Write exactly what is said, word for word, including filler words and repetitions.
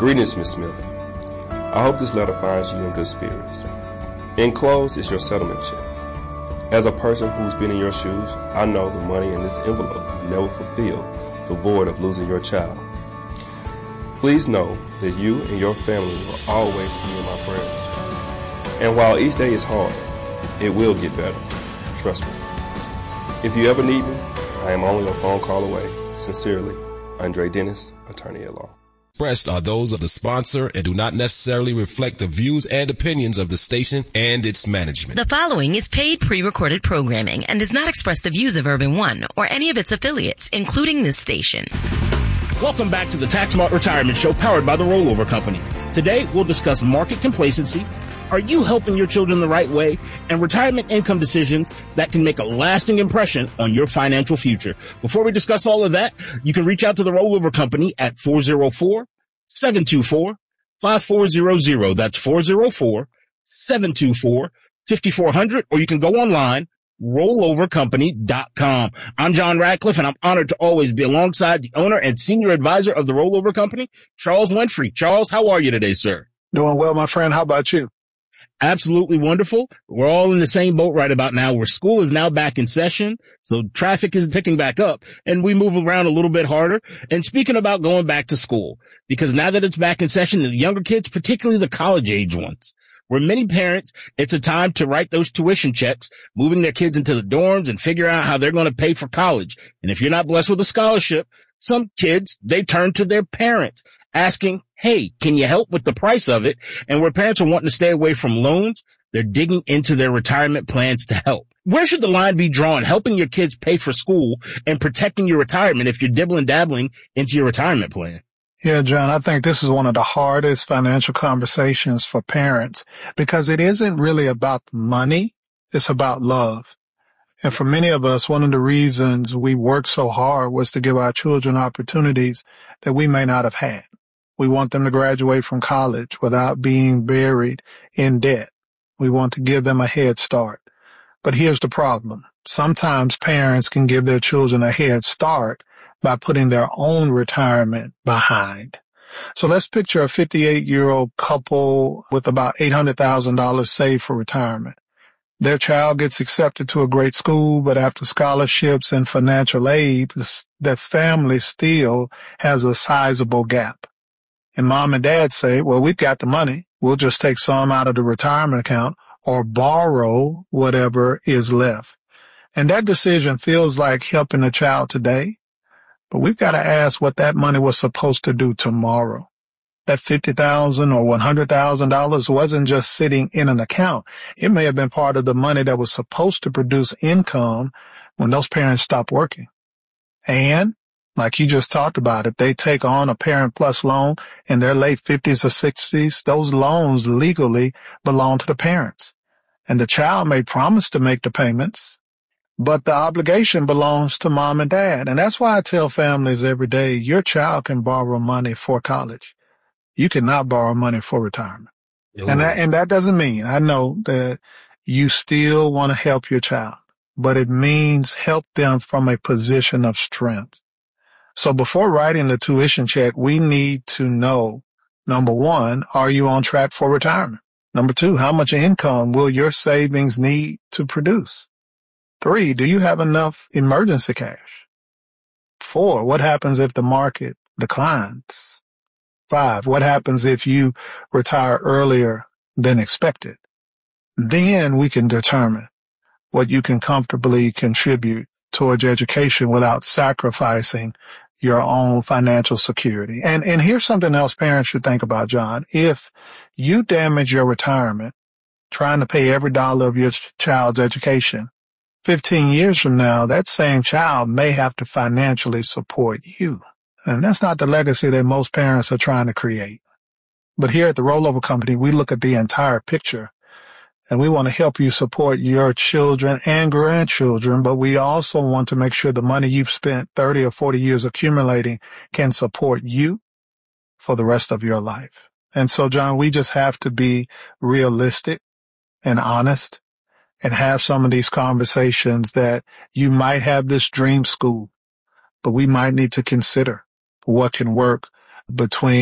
Greetings, Miz Smith. I hope this letter finds you in good spirits. Enclosed is your settlement check. As a person who's been in your shoes, I know the money in this envelope never fulfilled the void of losing your child. Please know that you and your family will always be in my prayers. And while each day is hard, it will get better. Trust me. If you ever need me, I am only a phone call away. Sincerely, Andre Dennis, attorney at law. Expressed are those of the sponsor and do not necessarily reflect the views and opinions of the station and its management. The following is paid pre-recorded programming and does not express the views of Urban One or any of its affiliates, including this station. Welcome back to the Tax Smart Retirement Show powered by the Rollover Company. Today, we'll discuss market complacency. Are you helping your children the right way? And retirement income decisions that can make a lasting impression on your financial future. Before we discuss all of that, you can reach out to the Rollover Company at four oh four, seven two four, five four zero zero. That's four oh four, seven two four, five four zero zero. Or you can go online, rollover company dot com. I'm John Radcliffe, and I'm honored to always be alongside the owner and senior advisor of the Rollover Company, Charles Winfrey. Charles, how are you today, sir? Doing well, my friend. How about you? Absolutely wonderful. We're all in the same boat right about now, where school is now back in session. So traffic is picking back up and we move around a little bit harder. And speaking about going back to school, because now that it's back in session, the younger kids, particularly the college age ones, where many parents, it's a time to write those tuition checks, moving their kids into the dorms and figure out how they're going to pay for college. And if you're not blessed with a scholarship, some kids, they turn to their parents asking, hey, can you help with the price of it? And where parents are wanting to stay away from loans, they're digging into their retirement plans to help. Where should the line be drawn, helping your kids pay for school and protecting your retirement if you're dibbling dabbling into your retirement plan? Yeah, John, I think this is one of the hardest financial conversations for parents because it isn't really about money. It's about love. And for many of us, one of the reasons we worked so hard was to give our children opportunities that we may not have had. We want them to graduate from college without being buried in debt. We want to give them a head start. But here's the problem. Sometimes parents can give their children a head start by putting their own retirement behind. So let's picture a fifty-eight-year-old couple with about eight hundred thousand dollars saved for retirement. Their child gets accepted to a great school, but after scholarships and financial aid, the family still has a sizable gap. And mom and dad say, well, we've got the money. We'll just take some out of the retirement account or borrow whatever is left. And that decision feels like helping a child today. But we've got to ask what that money was supposed to do tomorrow. That fifty thousand dollars or one hundred thousand dollars wasn't just sitting in an account. It may have been part of the money that was supposed to produce income when those parents stopped working. And like you just talked about, if they take on a Parent Plus loan in their late fifties or sixties, those loans legally belong to the parents. And the child may promise to make the payments, but the obligation belongs to mom and dad. And that's why I tell families every day, your child can borrow money for college. You cannot borrow money for retirement. Ooh. And that, and that doesn't mean, I know that you still want to help your child, but it means help them from a position of strength. So before writing the tuition check, we need to know, number one, are you on track for retirement? Number two, how much income will your savings need to produce? Three, do you have enough emergency cash? Four, what happens if the market declines? Five, what happens if you retire earlier than expected? Then we can determine what you can comfortably contribute towards education without sacrificing your own financial security. And, and here's something else parents should think about, John. If you damage your retirement trying to pay every dollar of your child's education, fifteen years from now, that same child may have to financially support you. And that's not the legacy that most parents are trying to create. But here at the Rollover Company, we look at the entire picture. And we want to help you support your children and grandchildren, but we also want to make sure the money you've spent thirty or forty years accumulating can support you for the rest of your life. And so, John, we just have to be realistic and honest and have some of these conversations that you might have this dream school, but we might need to consider what can work between